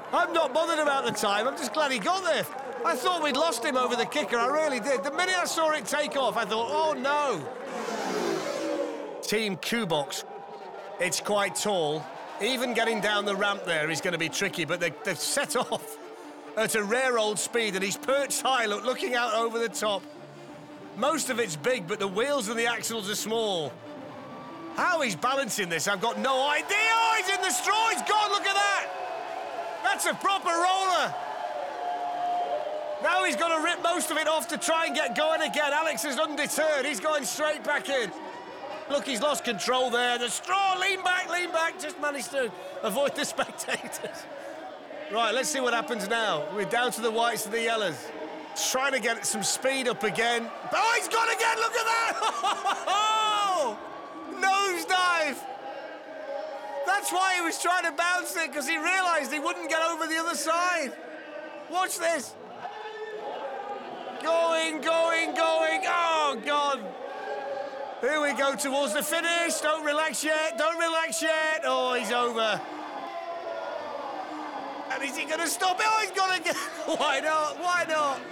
I'm not bothered about the time. I'm just glad he got there. I thought we'd lost him over the kicker. I really did. The minute I saw it take off, I thought, oh, no. Team Kubox. It's quite tall. Even getting down the ramp there is going to be tricky, but they've set off at a rare old speed, and he's perched high, looking out over the top. Most of it's big, but the wheels and the axles are small. How he's balancing this, I've got no idea. Oh, he's in the straw. He's gone. Look at that. That's a proper roller. Now he's got to rip most of it off to try and get going again. Alex is undeterred. He's going straight back in. Look, he's lost control there. The straw, lean back, just managed to avoid the spectators. Right, let's see what happens now. We're down to the whites and the yellows. Trying to get some speed up again. Oh, he's gone again, look at that! Nosedive! That's why he was trying to bounce it, because he realised he wouldn't get over the other side. Watch this. Going. Oh, God. Here we go towards the finish. Don't relax yet. Oh, he's over. And is he going to stop it? Oh, he's got to get... Why not?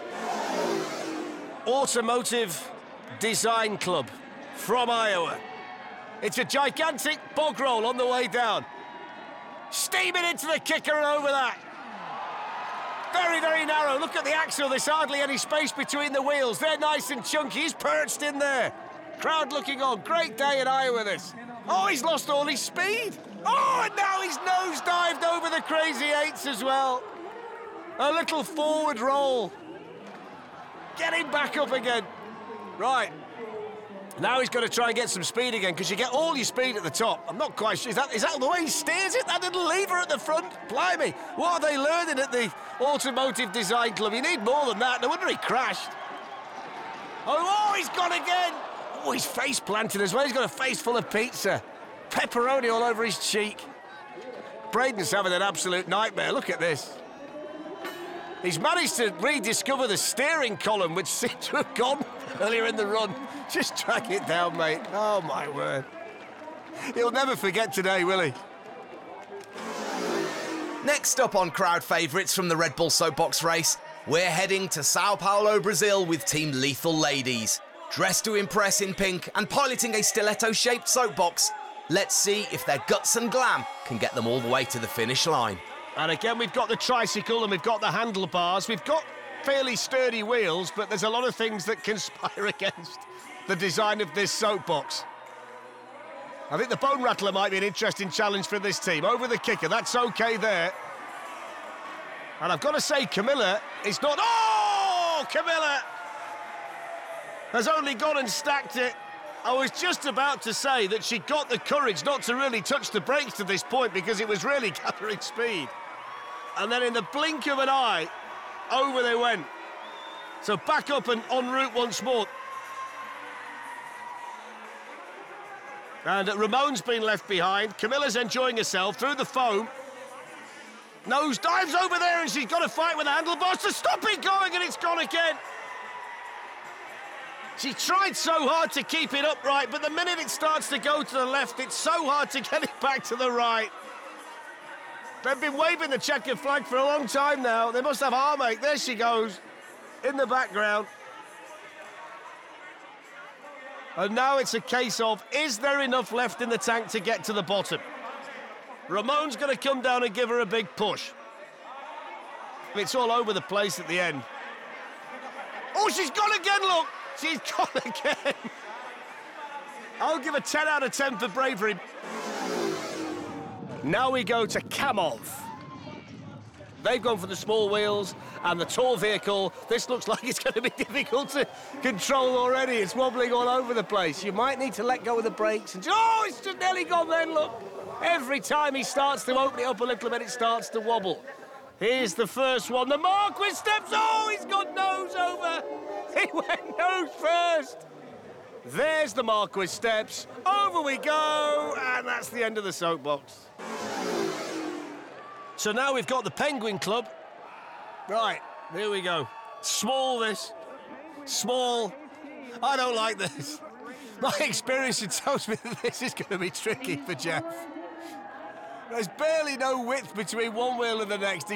Automotive Design Club from Iowa. It's a gigantic bog roll on the way down. Steaming into the kicker and over that. Very, very narrow. Look at the axle. There's hardly any space between the wheels. They're nice and chunky. He's perched in there. Crowd looking on. Great day in Iowa, this. Oh, he's lost all his speed. Oh, and now he's nosedived over the crazy eights as well. A little forward roll. Getting back up again. Right. Now he's got to try and get some speed again, because you get all your speed at the top. I'm not quite sure. Is that the way he steers it? That little lever at the front? Blimey. What are they learning at the Automotive Design Club? You need more than that. No wonder he crashed. Oh, he's gone again. Oh, he's face planted as well. He's got a face full of pizza. Pepperoni all over his cheek. Braden's having an absolute nightmare. Look at this. He's managed to rediscover the steering column, which seemed to have gone earlier in the run. Just drag it down, mate. Oh, my word. He'll never forget today, will he? Next up on crowd favourites from the Red Bull Soapbox race, we're heading to Sao Paulo, Brazil with Team Lethal Ladies. Dressed to impress in pink and piloting a stiletto-shaped soapbox, let's see if their guts and glam can get them all the way to the finish line. And again, we've got the tricycle and we've got the handlebars. We've got fairly sturdy wheels, but there's a lot of things that conspire against the design of this soapbox. I think the Bone Rattler might be an interesting challenge for this team. Over the kicker, that's okay there. And I've got to say, Camilla is not... Oh, Camilla has only gone and stacked it. I was just about to say that she got the courage not to really touch the brakes to this point, because it was really gathering speed. And then in the blink of an eye, over they went. So back up and en route once more. And Ramon's been left behind. Camilla's enjoying herself through the foam. Nose dives over there, and she's got to fight with the handlebars to stop it going, and it's gone again. She tried so hard to keep it upright, but the minute it starts to go to the left, it's so hard to get it back to the right. They've been waving the checkered flag for a long time now. They must have arm ache. There she goes, in the background. And now it's a case of, is there enough left in the tank to get to the bottom? Ramon's going to come down and give her a big push. It's all over the place at the end. Oh, she's gone again, look! She's gone again. I'll give a 10 out of 10 for bravery. Now we go to Kamov. They've gone for the small wheels and the tall vehicle. This looks like it's going to be difficult to control already. It's wobbling all over the place. You might need to let go of the brakes. And oh, it's just nearly gone then, look. Every time he starts to open it up a little bit, it starts to wobble. Here's the first one. The Marquis steps. Oh, he's got nose over. He went nose first. There's the Marquis steps. Over we go. And that's the end of the soapbox. So now we've got the Penguin Club. Right, here we go. Small this. Small. I don't like this. My experience tells me that this is going to be tricky for Jeff. There's barely no width between one wheel and the next.